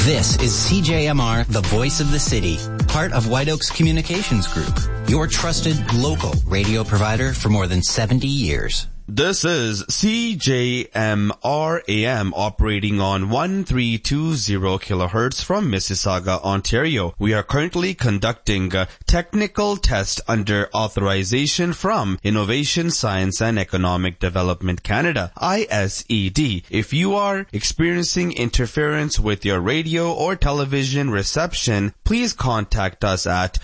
This is CJMR, the voice of the city, part of White Oaks Communications Group, your trusted local radio provider for more than 70 years. This is CJMR AM operating on 1320 kilohertz from Mississauga, Ontario. We are currently conducting a technical test under authorization from Innovation, Science and Economic Development Canada, ISED. If you are experiencing interference with your radio or television reception, please contact us at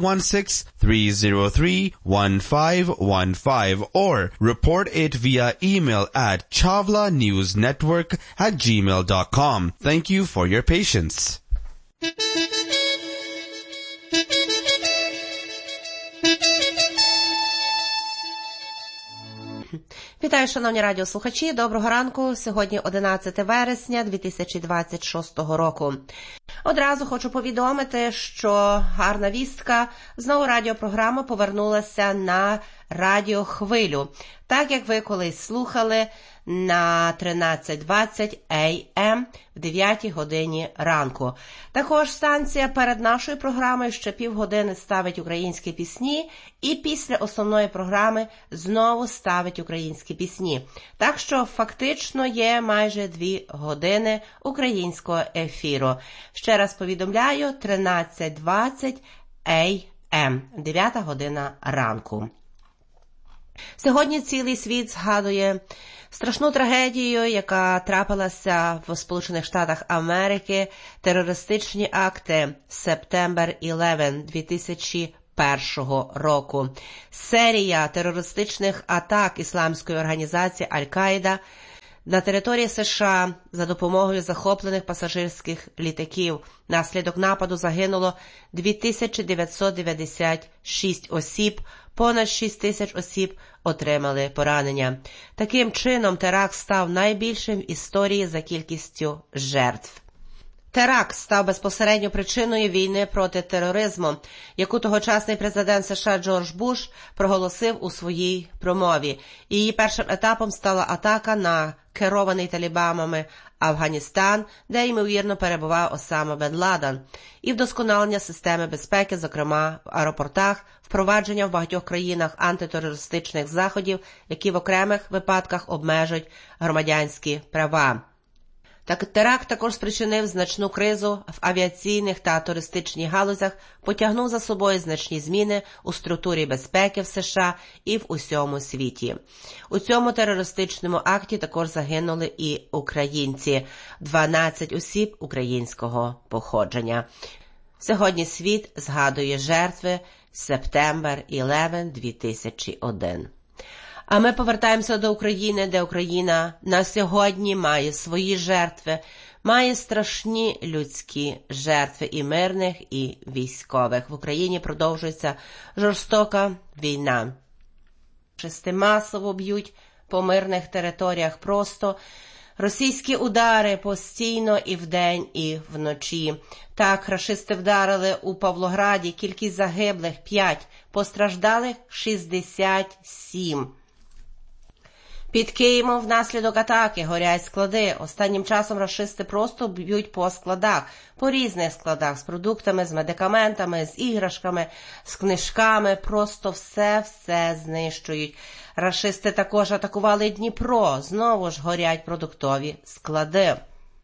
416-303-1515 or report it via email at chavlanewsnetwork@gmail.com. Thank you for your patience. Вітаю, шановні радіослухачі. Доброго ранку. Сьогодні 11 вересня 2026 року. Одразу хочу повідомити, що гарна вістка. Знову радіопрограма повернулася на радіохвилю. Так, як ви колись слухали на 13:20 АМ в 9 годині ранку. Також станція перед нашою програмою ще півгодини ставить українські пісні і після основної програми знову ставить українські пісні. Так що фактично є майже 2 години українського ефіру. Ще раз повідомляю, 13:20 АМ, 9 година ранку. Сьогодні цілий світ згадує страшну трагедію, яка трапилася в Сполучених Штатах Америки, терористичні акти September 11 2001 року. Серія терористичних атак ісламської організації Аль-Каїда на території США за допомогою захоплених пасажирських літаків. Наслідок нападу загинуло 2996 осіб, понад 6000 осіб отримали поранення. Таким чином, теракт став найбільшим в історії за кількістю жертв. Теракт став безпосередньо причиною війни проти тероризму, яку тогочасний президент США Джордж Буш проголосив у своїй промові. І її першим етапом стала атака на керований талібанами Афганістан, де, ймовірно, перебував Осама бен Ладен, і вдосконалення системи безпеки, зокрема в аеропортах, впровадження в багатьох країнах антитерористичних заходів, які в окремих випадках обмежують громадянські права. Теракт також спричинив значну кризу в авіаційних та туристичних галузях, потягнув за собою значні зміни у структурі безпеки в США і в усьому світі. У цьому терористичному акті також загинули і українці, 12 осіб українського походження. Сьогодні світ згадує жертви September 11 2001. А ми повертаємося до України, де Україна на сьогодні має свої жертви, має страшні людські жертви і мирних, і військових. В Україні продовжується жорстока війна. Рашисти масово б'ють по мирних територіях просто. Російські удари постійно і вдень, і вночі. Так, рашисти вдарили у Павлограді, кількість загиблих 5, постраждалих 67. Під Києвом внаслідок атаки горять склади. Останнім часом рашисти просто б'ють по складах, по різних складах, з продуктами, з медикаментами, з іграшками, з книжками, просто все знищують. Рашисти також атакували Дніпро, знову ж горять продуктові склади.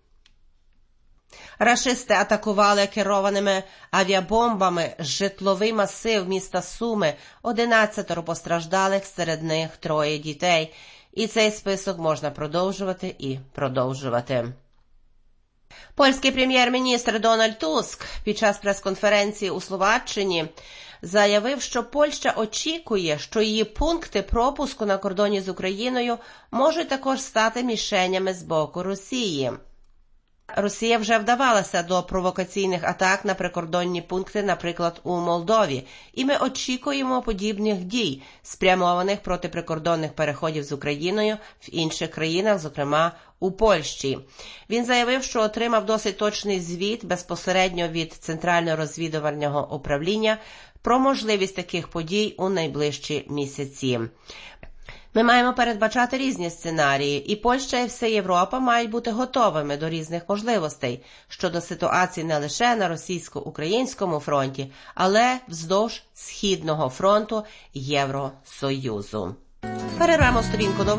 Рашисти атакували керованими авіабомбами житловий масив міста Суми, 11 постраждалих, серед них 3 дітей. І цей список можна продовжувати і продовжувати. Польський прем'єр-міністр Дональд Туск під час прес-конференції у Словаччині заявив, що Польща очікує, що її пункти пропуску на кордоні з Україною можуть також стати мішенями з боку Росії. Росія вже вдавалася до провокаційних атак на прикордонні пункти, наприклад, у Молдові, і ми очікуємо подібних дій, спрямованих проти прикордонних переходів з Україною в інших країнах, зокрема у Польщі. Він заявив, що отримав досить точний звіт безпосередньо від Центрального розвідувального управління про можливість таких подій у найближчі місяці. Ми маємо передбачати різні сценарії, і Польща і вся Європа мають бути готовими до різних можливостей щодо ситуації не лише на російсько-українському фронті, але вздовж Східного фронту Євросоюзу. Перервемо сторінку новин.